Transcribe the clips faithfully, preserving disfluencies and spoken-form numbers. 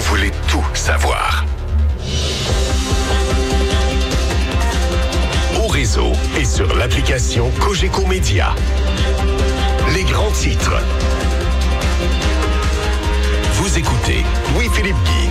voulez tout savoir. Au réseau et sur l'application Cogeco Média. Les grands titres. Vous écoutez Louis-Philippe Guy.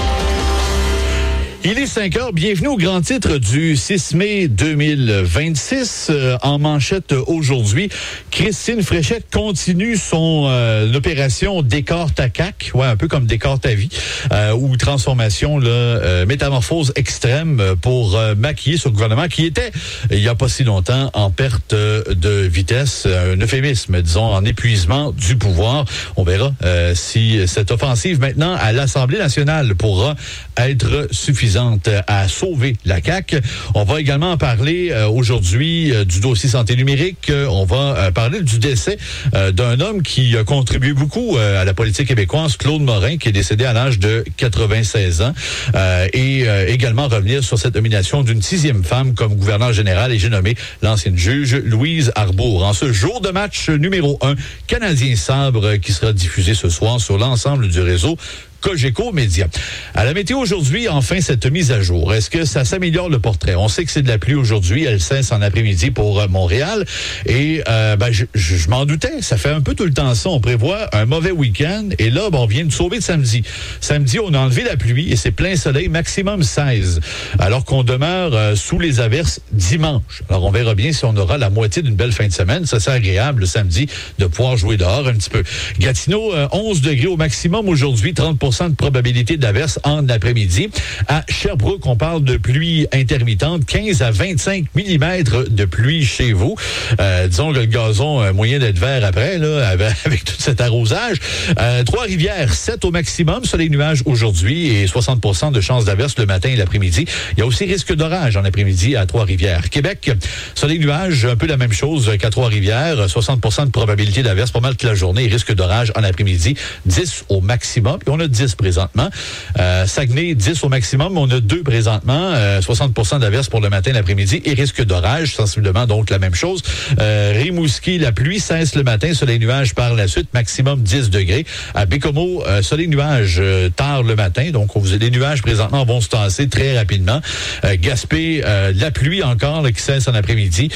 Il est cinq heures. Bienvenue au grand titre du six mai deux mille vingt-six. Euh, en manchette aujourd'hui, Christine Fréchette continue son euh, opération Décore ta C A Q, ouais, un peu comme Décore ta vie, euh, ou transformation, là, euh, métamorphose extrême pour euh, maquiller ce gouvernement qui était, il n'y a pas si longtemps, en perte de vitesse, un euphémisme, disons, en épuisement du pouvoir. On verra euh, si cette offensive maintenant à l'Assemblée nationale pourra être suffisante à sauver la C A Q. On va également parler euh, aujourd'hui euh, du dossier santé numérique. Euh, on va euh, parler du décès euh, d'un homme qui a contribué beaucoup euh, à la politique québécoise, Claude Morin, qui est décédé à l'âge de quatre-vingt-seize ans. Euh, et euh, également revenir sur cette nomination d'une sixième femme comme gouverneur général. Et j'ai nommé l'ancienne juge Louise Arbour. En ce jour de match numéro un, Canadien-Sabre, qui sera diffusé ce soir sur l'ensemble du réseau Cogeco Média. À la météo aujourd'hui, enfin, cette mise à jour. Est-ce que ça s'améliore le portrait? On sait que c'est de la pluie aujourd'hui. Elle cesse en après-midi pour euh, Montréal. Et euh, ben, je, je, je m'en doutais. Ça fait un peu tout le temps ça. On prévoit un mauvais week-end. Et là, ben, on vient de sauver de samedi. Samedi, on a enlevé la pluie et c'est plein soleil, maximum seize. Alors qu'on demeure euh, sous les averses dimanche. Alors, on verra bien si on aura la moitié d'une belle fin de semaine. Ça, c'est agréable le samedi de pouvoir jouer dehors un petit peu. Gatineau, euh, onze degrés au maximum aujourd'hui, trente pour cent de probabilité d'averse en après-midi. À Sherbrooke, on parle de pluie intermittente, quinze à vingt-cinq millimètres de pluie chez vous. Euh, disons que le gazon a moyen d'être vert après, là, avec, avec tout cet arrosage. Euh, Trois-Rivières, sept au maximum, soleil nuage aujourd'hui et soixante pour cent de chances d'averse le matin et l'après-midi. Il y a aussi risque d'orage en après-midi à Trois-Rivières. Québec, soleil nuage, un peu la même chose qu'à Trois-Rivières, soixante pour cent de probabilité d'averse pas mal toute la journée et risque d'orage en après-midi, dix au maximum. Puis on a dix présentement. Euh, Saguenay, dix au maximum. On a deux présentement. Euh, soixante pour cent d'averse pour le matin, l'après-midi et risque d'orage, sensiblement donc la même chose. Euh, Rimouski, la pluie cesse le matin, soleil nuage par la suite, maximum dix degrés. À Bécomo, euh, soleil nuage euh, tard le matin. Donc, on vous les nuages présentement vont se tasser très rapidement. Euh, Gaspé, euh, la pluie encore là, qui cesse en après-midi.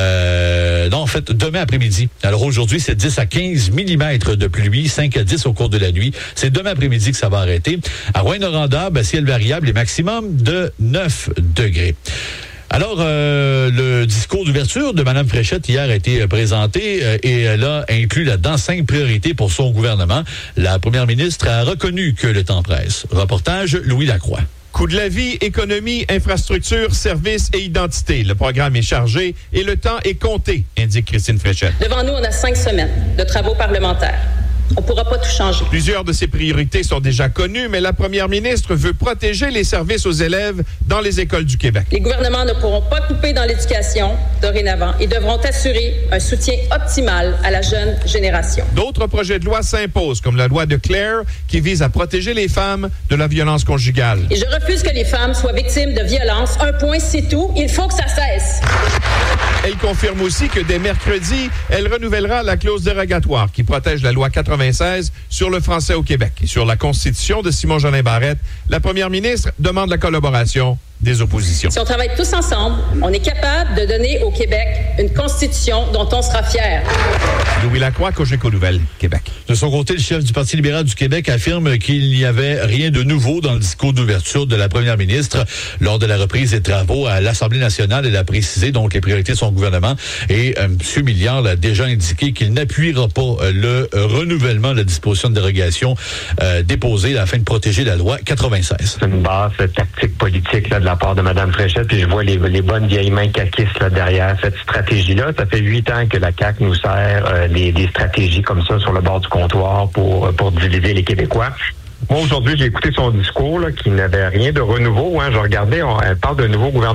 Euh, non, en fait, demain après-midi. Alors aujourd'hui, c'est dix à quinze millimètres de pluie, cinq à dix au cours de la nuit. C'est demain après-midi que ça va arrêter. À Rouyn-Noranda, ben, ciel variable et maximum de neuf degrés. Alors, euh, le discours d'ouverture de Mme Fréchette hier a été présenté euh, et elle a inclus là-dedans cinq priorités pour son gouvernement. La première ministre a reconnu que le temps presse. Reportage Louis Lacroix. Coût de la vie, économie, infrastructure, services et identité. Le programme est chargé et le temps est compté, indique Christine Fréchette. Devant nous, on a cinq semaines de travaux parlementaires. On ne pourra pas tout changer. Plusieurs de ces priorités sont déjà connues, mais la première ministre veut protéger les services aux élèves dans les écoles du Québec. Les gouvernements ne pourront pas couper dans l'éducation dorénavant et devront assurer un soutien optimal à la jeune génération. D'autres projets de loi s'imposent, comme la loi de Claire, qui vise à protéger les femmes de la violence conjugale. Et je refuse que les femmes soient victimes de violences. Un point, c'est tout. Il faut que ça cesse. Elle confirme aussi que dès mercredi, elle renouvellera la clause dérogatoire qui protège la loi quatre-vingt-seize sur le français au Québec. Et sur la Constitution de Simon-Jolin Barrette, la première ministre demande la collaboration des oppositions. Si on travaille tous ensemble, on est capable de donner au Québec une constitution dont on sera fier. Louis Lacroix, Cogeco Nouvelles, Québec. De son côté, le chef du Parti libéral du Québec affirme qu'il n'y avait rien de nouveau dans le discours d'ouverture de la première ministre lors de la reprise des travaux à l'Assemblée nationale. Elle a précisé donc les priorités de son gouvernement et euh, M. Milliard a déjà indiqué qu'il n'appuiera pas euh, le euh, renouvellement de la disposition de dérogation euh, déposée afin de protéger la loi quatre-vingt-seize. C'est une base tactique politique là, de la part de Mme Fréchette, puis je vois les, les bonnes vieilles mains caquistes là, derrière cette stratégie-là. Ça fait huit ans que la C A Q nous sert euh, des, des stratégies comme ça sur le bord du comptoir pour, pour diviser les Québécois. Moi, aujourd'hui, j'ai écouté son discours là, qui n'avait rien de renouveau. Hein. Je regardais, on, elle parle d'un nouveau gouvernement.